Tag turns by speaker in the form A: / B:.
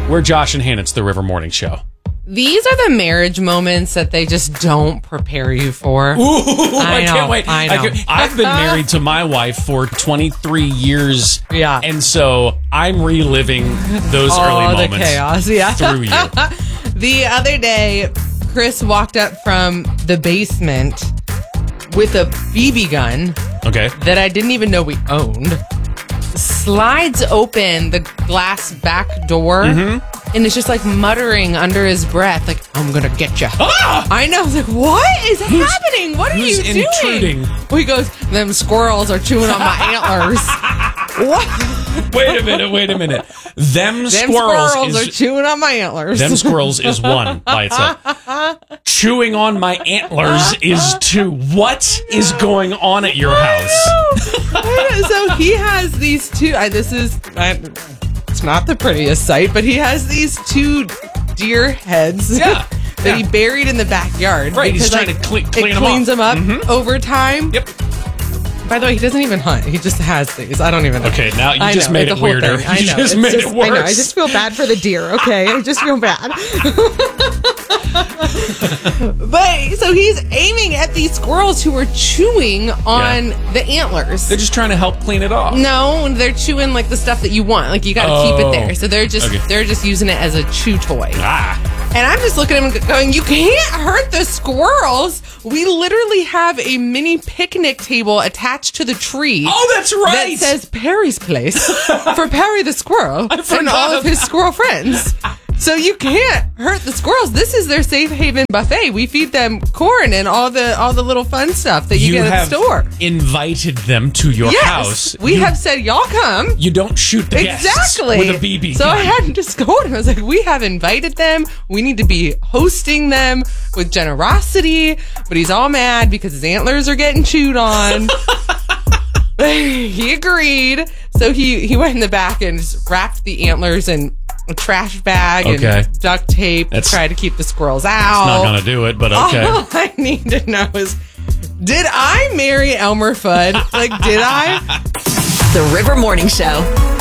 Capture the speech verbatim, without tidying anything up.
A: We're Josh and Hannah. It's the River Morning Show.
B: These are the marriage moments that they just don't prepare you for.
A: Ooh, I, I
B: know,
A: can't wait.
B: I know.
A: I can, I've been married to my wife for twenty-three years.
B: Yeah.
A: And so I'm reliving those
B: oh,
A: early
B: the
A: moments
B: chaos, yeah.
A: through you.
B: The other day, Chris walked up from the basement with a B B gun
A: Okay.
B: that I didn't even know we owned. Slides open the glass back door,
A: Mm-hmm.
B: and it's just like muttering under his breath, like, I'm gonna get you.
A: Ah!
B: I know. I was like, what is happening? What are
A: who's
B: you doing?
A: intruding?
B: Well, he goes, them squirrels are chewing on my antlers. What?
A: Wait a minute, wait a minute. Them,
B: Them
A: squirrels,
B: squirrels
A: is,
B: are chewing on my antlers.
A: Them squirrels is one by itself. Chewing on my antlers is two. What is going on at your house?
B: So he has these two. I, this is I, it's not the prettiest sight, but he has these two deer heads
A: Yeah,
B: that
A: yeah.
B: he buried in the backyard.
A: Right, he's
B: because,
A: trying
B: like,
A: to cle- clean
B: it
A: them
B: cleans
A: up.
B: them up
A: Mhm.
B: over time.
A: Yep.
B: By the way, he doesn't even hunt. He just has these. I don't even know.
A: Okay, now you
B: I
A: just
B: know,
A: made
B: it's
A: it
B: a whole
A: weirder.
B: thing. I
A: You
B: know.
A: just
B: It's
A: made
B: just-
A: it worse.
B: I know. I just feel bad for the deer. Okay, I just feel bad. But so he's aiming at these squirrels who are chewing on
A: Yeah.
B: the antlers.
A: They're just trying to help clean it off.
B: No, they're chewing like the stuff that you want. Like you got to keep
A: Oh.
B: it there. So they're just
A: Okay.
B: they're just using it as a chew toy.
A: Ah.
B: And I'm just looking at him going, you can't hurt the squirrels. We literally have a mini picnic table attached to the tree.
A: Oh, that's right.
B: That says Perry's Place for Perry the squirrel and
A: forgot
B: all of his
A: about-
B: squirrel friends. So you can't hurt the squirrels. This is their safe haven buffet. We feed them corn and all the all the little fun stuff that you,
A: You
B: get at
A: have
B: the store.
A: invited them to your
B: Yes,
A: house.
B: we
A: You-
B: have said y'all come.
A: You don't shoot the guests
B: Exactly.
A: with a B B
B: So
A: gun.
B: I had to just go to him. I was like, we have invited them. We need to be hosting them with generosity. But he's all mad because his antlers are getting chewed on. He agreed. So he, he went in the back and just wrapped the antlers in a trash bag
A: Okay.
B: and duct tape
A: That's-
B: to try to keep the squirrels out.
A: Not gonna do it, but okay.
B: All I need to know is, did I marry Elmer Fudd? Like, did I?
C: The River Morning Show.